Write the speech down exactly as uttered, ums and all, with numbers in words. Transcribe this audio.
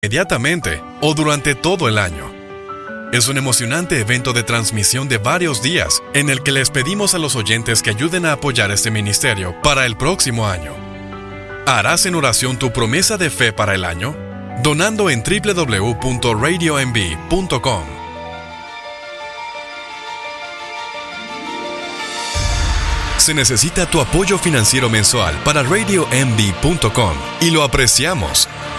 inmediatamente o durante todo el año. Es un emocionante evento de transmisión de varios días en el que les pedimos a los oyentes que ayuden a apoyar este ministerio para el próximo año. ¿Harás en oración tu promesa de fe para el año? Donando en doble u doble u doble u punto radio m b punto com. Se necesita tu apoyo financiero mensual para radio m b punto com y lo apreciamos.